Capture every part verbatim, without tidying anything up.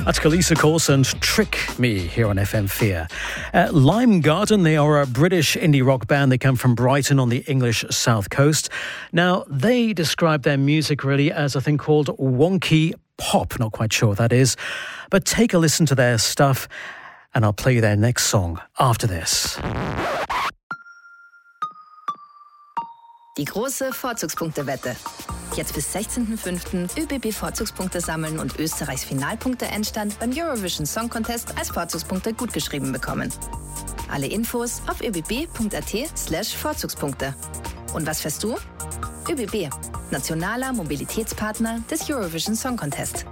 That's Kalisa Course and Trick Me here on F M four. Uh, Lime Garden, they are a British indie rock band. They come from Brighton on the English south coast. Now, they describe their music really as a thing called wonky pop. Not quite sure what that is. But take a listen to their stuff and I'll play you their next song after this. Die große Vorzugspunktewette. Jetzt bis sechzehnten fünften ÖBB Vorzugspunkte sammeln und Österreichs Finalpunkte-Endstand beim Eurovision Song Contest als Vorzugspunkte gutgeschrieben bekommen. Alle Infos auf öbb.at slash Vorzugspunkte. Und was fährst du? ÖBB, nationaler Mobilitätspartner des Eurovision Song Contest.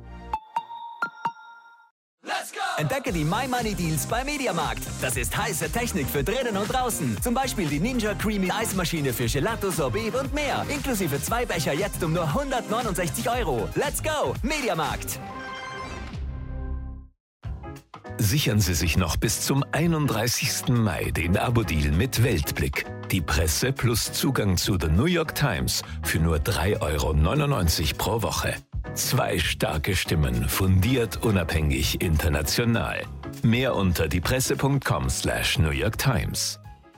Entdecke die My Money Deals bei Mediamarkt. Das ist heiße Technik für drinnen und draußen. Zum Beispiel die Ninja Creamy Eismaschine für Gelato, Sorbet und mehr. Inklusive zwei Becher jetzt um nur hundertneunundsechzig Euro. Let's go! Mediamarkt! Sichern Sie sich noch bis zum einunddreißigsten Mai den Abo-Deal mit Weltblick. Die Presse plus Zugang zu The New York Times für nur drei Euro neunundneunzig pro Woche. Zwei starke Stimmen, fundiert, unabhängig, international. Mehr unter diepresse.com slash New York Times.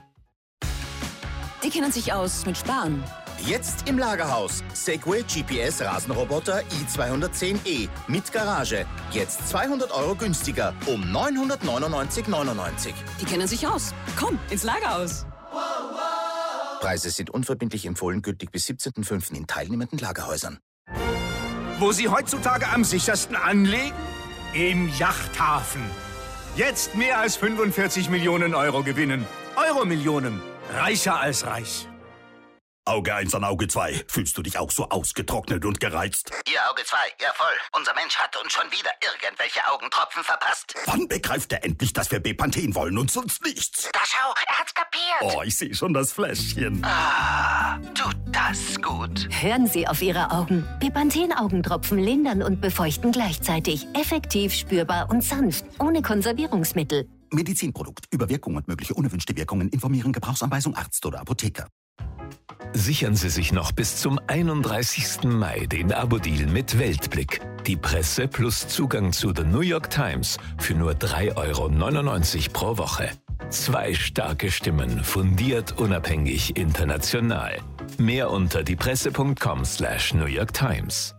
Die kennen sich aus mit Sparen. Jetzt im Lagerhaus. Segway G P S Rasenroboter i zweihundertzehn E mit Garage. Jetzt zweihundert Euro günstiger um neunhundertneunundneunzig Euro neunundneunzig. Die kennen sich aus. Komm, ins Lagerhaus. Preise sind unverbindlich empfohlen, gültig bis siebzehnten fünften in teilnehmenden Lagerhäusern. Wo Sie heutzutage am sichersten anlegen? Im Yachthafen. Jetzt mehr als fünfundvierzig Millionen Euro gewinnen. Euro-Millionen. Reicher als reich. Auge eins an Auge zwei. Fühlst du dich auch so ausgetrocknet und gereizt? Ihr Auge zwei, ja voll. Unser Mensch hat uns schon wieder irgendwelche Augentropfen verpasst. Wann begreift er endlich, dass wir Bepanthen wollen und sonst nichts? Da schau, er hat's kapiert. Oh, ich sehe schon das Fläschchen. Ah, tut das gut. Hören Sie auf Ihre Augen. Bepanthen-Augentropfen lindern und befeuchten gleichzeitig. Effektiv, spürbar und sanft. Ohne Konservierungsmittel. Medizinprodukt. Über Wirkung und mögliche unerwünschte Wirkungen informieren. Gebrauchsanweisung Arzt oder Apotheker. Sichern Sie sich noch bis zum einunddreißigsten Mai den Abo-Deal mit Weltblick. Die Presse plus Zugang zu The New York Times für nur drei Euro neunundneunzig pro Woche. Zwei starke Stimmen, fundiert, unabhängig, international. Mehr unter diepresse.com slash New York Times.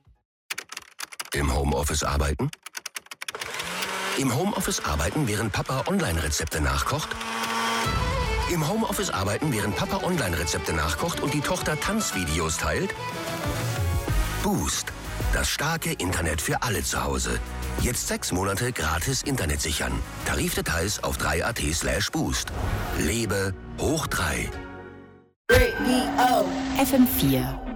Im Homeoffice arbeiten? Im Homeoffice arbeiten, während Papa Online-Rezepte nachkocht? Im Homeoffice arbeiten, während Papa Online-Rezepte nachkocht und die Tochter Tanzvideos teilt? Boost. Das starke Internet für alle zu Hause. Jetzt sechs Monate gratis Internet sichern. Tarifdetails auf drei punkt at slash boost. Lebe hoch drei. F M vier